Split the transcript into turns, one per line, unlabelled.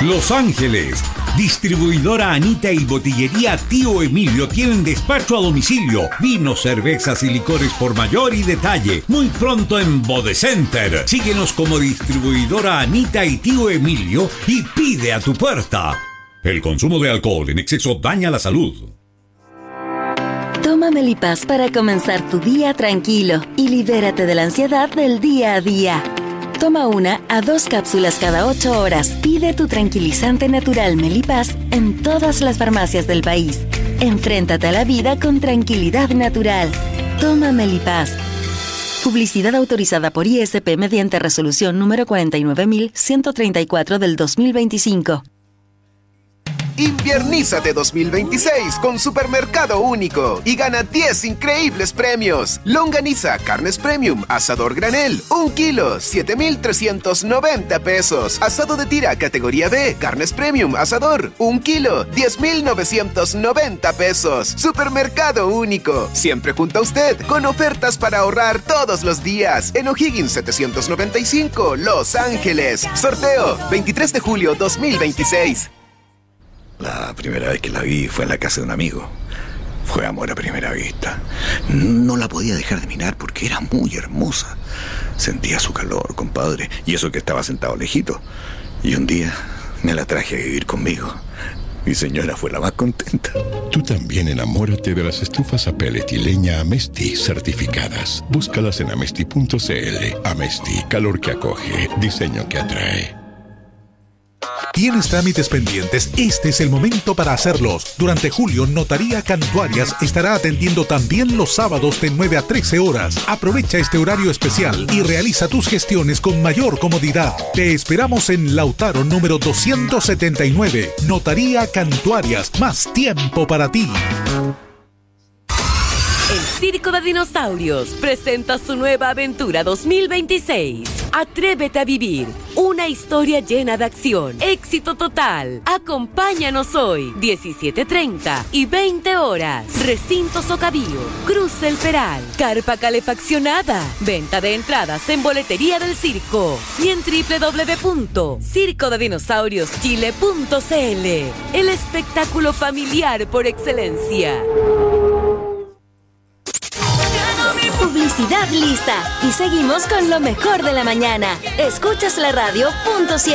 Los Ángeles. Distribuidora Anita y botillería Tío Emilio tienen despacho a domicilio. Vinos, cervezas y licores por mayor y detalle. Muy pronto en Bodecenter. Síguenos como distribuidora Anita y Tío Emilio y pide a tu puerta. El consumo de alcohol en exceso daña la salud.
Toma Melipaz para comenzar tu día tranquilo y libérate de la ansiedad del día a día. Toma 1 a 2 cápsulas cada 8 horas. Pide tu tranquilizante natural Melipaz en todas las farmacias del país. Enfréntate a la vida con tranquilidad natural. Toma Melipaz. Publicidad autorizada por ISP mediante resolución número 49134 del 2025.
Inviernízate 2026 con Supermercado Único y gana 10 increíbles premios. Longaniza, carnes premium, asador granel, 1 kilo, 7,390 pesos. Asado de tira, categoría B, carnes premium, asador, 1 kilo, 10,990 pesos. Supermercado Único, siempre junto a usted, con ofertas para ahorrar todos los días. En O'Higgins 795, Los Ángeles. Sorteo, 23 de julio 2026.
La primera vez que la vi fue en la casa de un amigo. Fue amor a primera vista. No la podía dejar de mirar porque era muy hermosa. Sentía su calor, compadre, y eso que estaba sentado lejito. Y un día me la traje a vivir conmigo. Mi señora fue la más contenta.
Tú también enamórate de las estufas a pellet y leña Amesti certificadas. Búscalas en amesti.cl. Amesti, calor que acoge, diseño que atrae.
¿Tienes trámites pendientes? Este es el momento para hacerlos. Durante julio, Notaría Cantuarias estará atendiendo también los sábados de 9 a 13 horas. Aprovecha este horario especial y realiza tus gestiones con mayor comodidad. Te esperamos en Lautaro número 279. Notaría Cantuarias. Más tiempo para ti.
El Circo de Dinosaurios presenta su nueva aventura 2026. Atrévete a vivir una historia llena de acción, éxito total. Acompáñanos hoy, 17:30 y 20 horas. Recinto Socavío, Cruz El Peral, carpa calefaccionada. Venta de entradas en boletería del circo y en www.circodedinosaurioschile.cl. El espectáculo familiar por excelencia.
Publicidad lista. Y seguimos con lo mejor de la mañana. Escuchas la radio.